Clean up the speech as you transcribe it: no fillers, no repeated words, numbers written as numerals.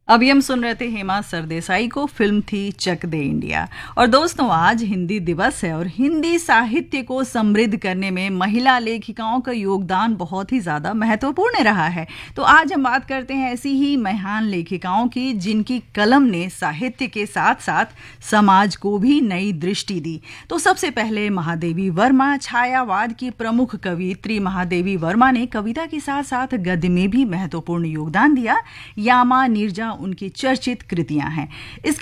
अभी हम सुन रहे थे हेमा सरदेसाई को। फिल्म थी चक दे इंडिया। और दोस्तों, आज हिंदी दिवस है और हिंदी साहित्य को समृद्ध करने में महिला लेखिकाओं का योगदान बहुत ही ज़्यादा महत्वपूर्ण रहा है। तो आज हम बात करते हैं ऐसी ही महान लेखिकाओं की जिनकी कलम ने साहित्य के साथ साथ समाज को भी नई दृष्टि दी। तो सबसे पहले महादेवी वर्मा। छायावाद की प्रमुख कवयित्री महादेवी वर्मा ने कविता के साथ साथ गद्य में भी महत्वपूर्ण योगदान दिया। यामा नीरजा उनकी चर्चित कृतियां हैं। इसके